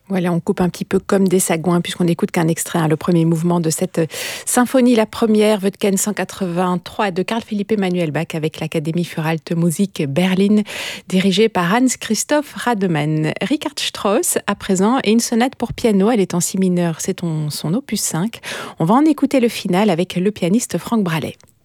Voilà, on coupe un petit peu comme des sagouins puisqu'on n'écoute qu'un extrait, le premier mouvement de cette symphonie, la première, Wettken 183 de Carl Philipp Emanuel Bach avec l'Académie für Alte Musik Berlin, dirigée par Hans-Christoph Rademann. Richard Strauss, à présent, et une sonate pour piano, elle est en si mineur, c'est son opus 5. On va en écouter le final avec le pianiste Franck Bralet.